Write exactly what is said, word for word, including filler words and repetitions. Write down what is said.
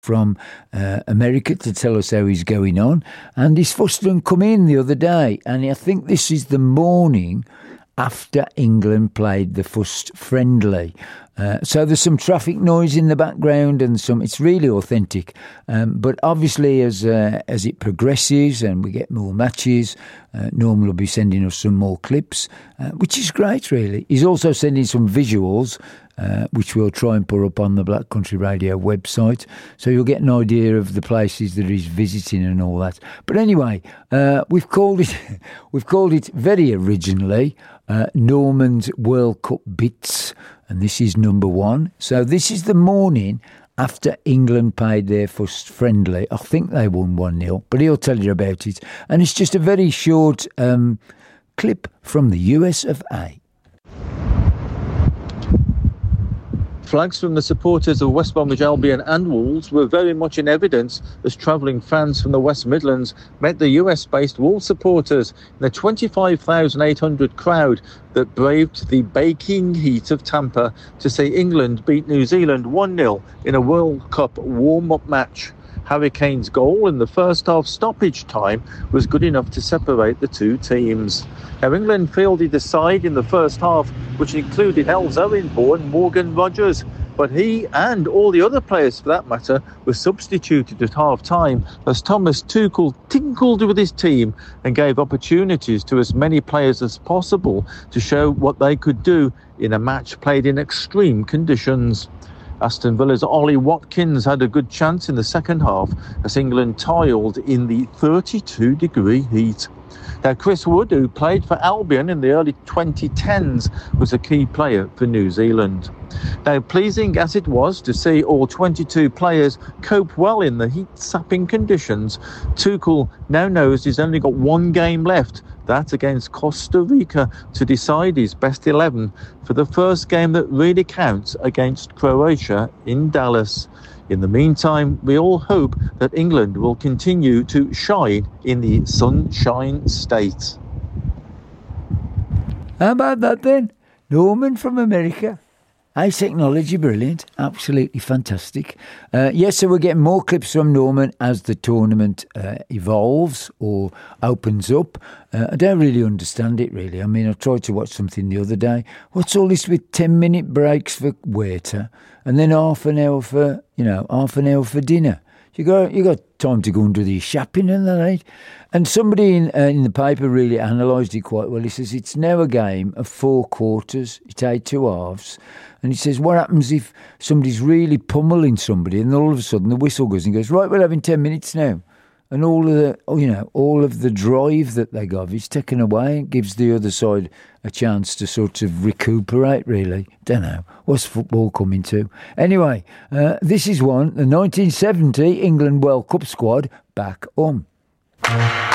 from uh, America to tell us how he's going on. And his first run come in the other day, and I think this is the morning after England played the first friendly. Uh, so there's some traffic noise in the background and some, it's really authentic. Um, but obviously as uh, as it progresses and we get more matches, uh, Norman will be sending us some more clips, uh, which is great really. He's also sending some visuals, uh, which we'll try and put up on the Black Country Radio website. So you'll get an idea of the places that he's visiting and all that. But anyway, uh, we've called it, we've called it very originally, uh, Norman's World Cup Bits. And this is number one. So this is the morning after England played their first friendly. I think they won one nil, but he'll tell you about it. And it's just a very short um, clip from the U S of A. Flags from the supporters of West Bromwich Albion and Wolves were very much in evidence as travelling fans from the West Midlands met the U S-based Wolves supporters in the twenty-five thousand eight hundred crowd that braved the baking heat of Tampa to see England beat New Zealand one nil in a World Cup warm-up match. Harry Kane's goal in the first half stoppage time was good enough to separate the two teams. Now, England fielded the side in the first half, which included Elves Owen-born Morgan Rogers, but he and all the other players for that matter were substituted at half-time as Thomas Tuchel tinkled with his team and gave opportunities to as many players as possible to show what they could do in a match played in extreme conditions. Aston Villa's Ollie Watkins had a good chance in the second half as England toiled in the thirty-two degree heat. Now, Chris Wood, who played for Albion in the early twenty tens, was a key player for New Zealand. Now, pleasing as it was to see all twenty-two players cope well in the heat-sapping conditions, Tuchel now knows he's only got one game left, that against Costa Rica, to decide his best eleven for the first game that really counts against Croatia in Dallas. In the meantime, we all hope that England will continue to shine in the Sunshine State. How about that then? Norman from America. Hey, technology, brilliant. Absolutely fantastic. Uh, yes, so we're getting more clips from Norman as the tournament uh, evolves or opens up. Uh, I don't really understand it, really. I mean, I tried to watch something the other day. What's all this with ten-minute breaks for waiter and then half an hour for, you know, half an hour for dinner? You got you got time to go and do the shopping and that, right? And somebody in, uh, in the paper really analysed it quite well. He says it's now a game of four quarters. It's eight two halves. And he says, what happens if somebody's really pummeling somebody and all of a sudden the whistle goes and goes, right, we're having ten minutes now. And all of the, you know, all of the drive that they got is taken away and gives the other side a chance to sort of recuperate, really. Don't know. What's football coming to? Anyway, uh, this is one, the nineteen seventy England World Cup squad back on.